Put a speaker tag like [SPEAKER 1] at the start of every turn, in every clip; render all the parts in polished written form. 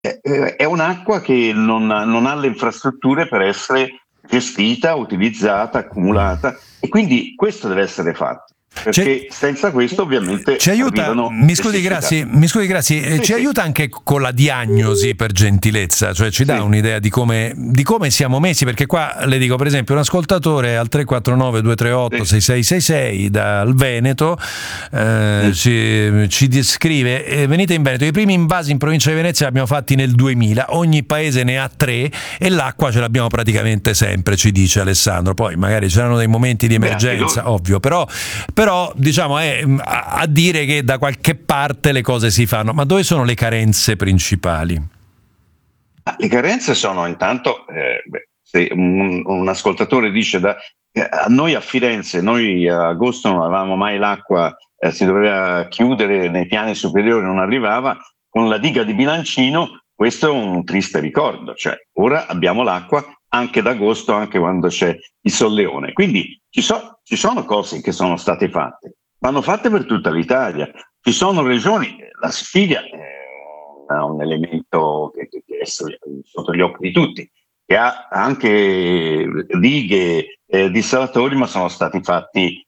[SPEAKER 1] è un'acqua che non ha le infrastrutture per essere gestita, utilizzata, accumulata, e quindi questo deve essere fatto. Perché senza questo ovviamente
[SPEAKER 2] ci aiuta, mi scusi Grassi,
[SPEAKER 1] sì,
[SPEAKER 2] ci aiuta anche con la diagnosi, per gentilezza, cioè ci dà un'idea di come siamo messi, perché qua le dico, per esempio, un ascoltatore al 349 238 6666 dal Veneto ci descrive: venite in Veneto, i primi invasi in provincia di Venezia li abbiamo fatti nel 2000, ogni paese ne ha 3 e l'acqua ce l'abbiamo praticamente sempre, ci dice Alessandro. Poi magari c'erano dei momenti di emergenza, ovvio, però diciamo è a dire che da qualche parte le cose si fanno. Ma dove sono le carenze principali?
[SPEAKER 1] Le carenze sono intanto, se un ascoltatore dice a noi a Firenze, noi a agosto non avevamo mai l'acqua, si doveva chiudere nei piani superiori, non arrivava, con la diga di Bilancino, questo è un triste ricordo, cioè ora abbiamo l'acqua anche d'agosto, anche quando c'è il solleone. Quindi ci sono cose che sono state fatte, vanno fatte per tutta l'Italia. Ci sono regioni, la Sicilia è un elemento che è sotto gli occhi di tutti, che ha anche dighe, dissalatori, ma sono stati fatti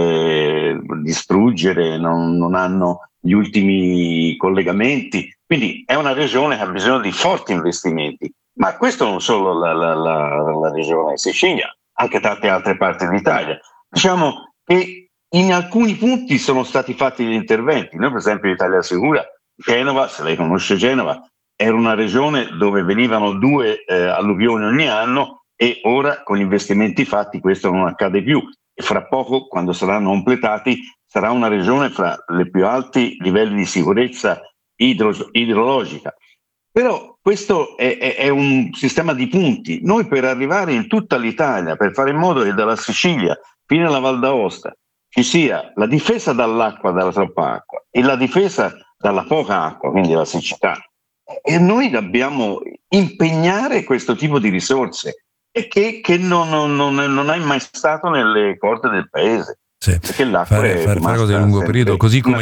[SPEAKER 1] distruggere, non hanno gli ultimi collegamenti. Quindi è una regione che ha bisogno di forti investimenti. Ma questo non solo la regione Sicilia, anche tante altre parti d'Italia. Diciamo che in alcuni punti sono stati fatti gli interventi. Noi per esempio in Italia Sicura, Genova, se lei conosce Genova, era una regione dove venivano 2 alluvioni ogni anno, e ora con gli investimenti fatti questo non accade più, e fra poco, quando saranno completati, sarà una regione fra le più alti livelli di sicurezza idrologica. Però questo è un sistema di punti. Noi per arrivare in tutta l'Italia, per fare in modo che dalla Sicilia fino alla Val d'Aosta ci sia la difesa dall'acqua, dalla troppa acqua, e la difesa dalla poca acqua, quindi la siccità, e noi dobbiamo impegnare questo tipo di risorse, e che non è mai stato nelle corde del paese.
[SPEAKER 2] Sì. Fare cose di lungo periodo, così come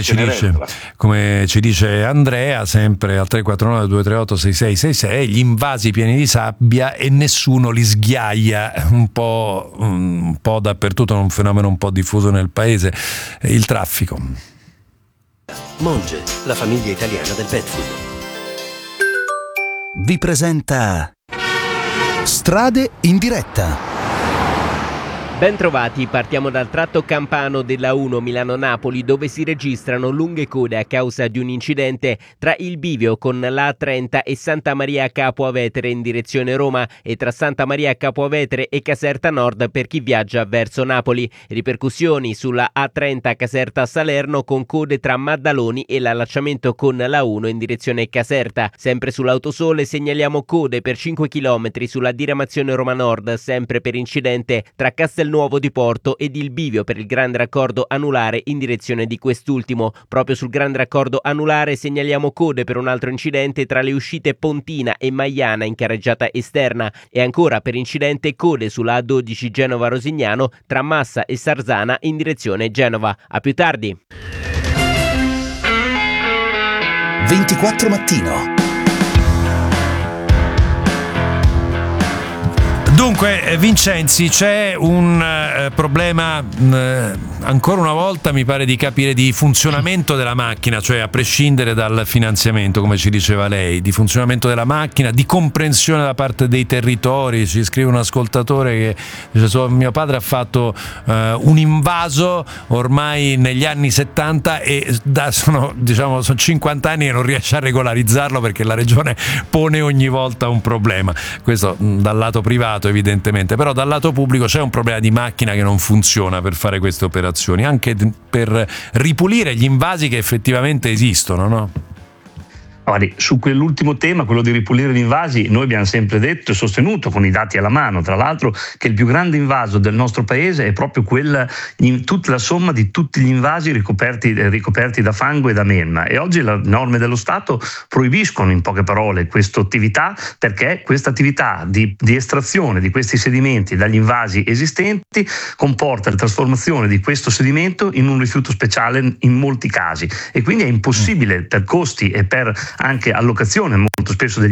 [SPEAKER 2] ci dice Andrea, sempre al 349 238 6666, gli invasi pieni di sabbia e nessuno li sghiaia, un po' dappertutto, un fenomeno un po' diffuso nel paese, il traffico.
[SPEAKER 3] Monge, la famiglia italiana del pet food, vi presenta Strade in diretta.
[SPEAKER 4] Ben trovati, partiamo dal tratto campano della 1 Milano-Napoli, dove si registrano lunghe code a causa di un incidente tra il bivio con la A30 e Santa Maria Capo Avetere in direzione Roma, e tra Santa Maria Capo Avetere e Caserta Nord per chi viaggia verso Napoli. Ripercussioni sulla A30 Caserta Salerno, con code tra Maddaloni e l'allacciamento con la 1 in direzione Caserta. Sempre sull'Autosole segnaliamo code per 5 km sulla diramazione Roma Nord, sempre per incidente tra Castelnuovo di Porto ed il bivio per il grande raccordo anulare in direzione di quest'ultimo. Proprio sul grande raccordo anulare segnaliamo code per un altro incidente tra le uscite Pontina e Maiana in carreggiata esterna, e ancora per incidente code sulla A12 Genova-Rosignano tra Massa e Sarzana in direzione Genova. A più tardi.
[SPEAKER 3] 24 mattino.
[SPEAKER 2] Dunque, Vincenzi, c'è un problema, ancora una volta mi pare di capire, di funzionamento della macchina, cioè a prescindere dal finanziamento, come ci diceva lei, di funzionamento della macchina, di comprensione da parte dei territori. Ci scrive un ascoltatore che dice: mio padre ha fatto un invaso ormai negli anni 70 e sono 50 anni e non riesce a regolarizzarlo perché la regione pone ogni volta un problema. Questo dal lato privato evidentemente, però dal lato pubblico c'è un problema di macchina che non funziona per fare queste operazioni, anche per ripulire gli invasi che effettivamente esistono, no?
[SPEAKER 5] Guardi, su quell'ultimo tema, quello di ripulire gli invasi, noi abbiamo sempre detto e sostenuto con i dati alla mano, tra l'altro, che il più grande invaso del nostro paese è proprio tutta la somma di tutti gli invasi ricoperti da fango e da melma, e oggi le norme dello Stato proibiscono, in poche parole, questa attività, perché questa attività di estrazione di questi sedimenti dagli invasi esistenti comporta la trasformazione di questo sedimento in un rifiuto speciale in molti casi, e quindi è impossibile per costi e per anche allocazione molto spesso degli